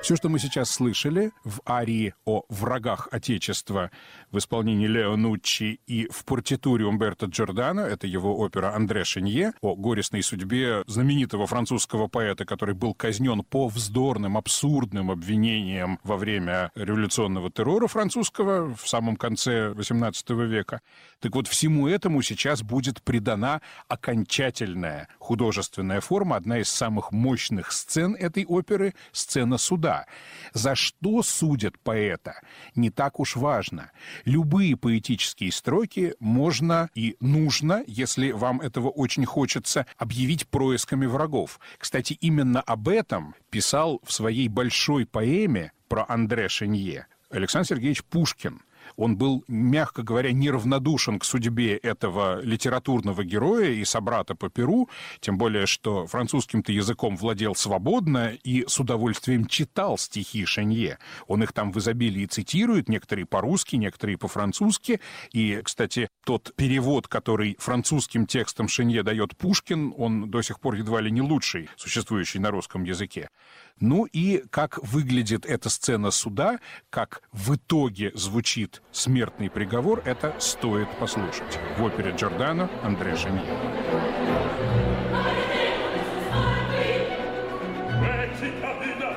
Все, что мы сейчас слышали в арии о врагах Отечества в исполнении Лео Нуччи и в партитуре Умберто Джордано, это его опера «Андре Шенье» о горестной судьбе знаменитого французского поэта, который был казнен по вздорным, абсурдным обвинениям во время революционного террора французского в самом конце XVIII века. Так вот, всему этому сейчас будет придана окончательная художественная форма, одна из самых мощных сцен этой оперы — сцена суда. За что судят поэта, не так уж важно. Любые поэтические строки можно и нужно, если вам этого очень хочется, объявить происками врагов. Кстати, именно об этом писал в своей большой поэме про Андре Шенье Александр Сергеевич Пушкин. Он был, мягко говоря, неравнодушен к судьбе этого литературного героя и собрата по перу, тем более, что французским-то языком владел свободно и с удовольствием читал стихи Шенье. Он их там в изобилии цитирует, некоторые по-русски, некоторые по-французски. И, кстати, тот перевод, который французским текстом Шенье дает Пушкин, он до сих пор едва ли не лучший, существующий на русском языке. Ну и как выглядит эта сцена суда, как в итоге звучит смертный приговор, это стоит послушать. В опере Джордано «Андре Шенье». Cittadina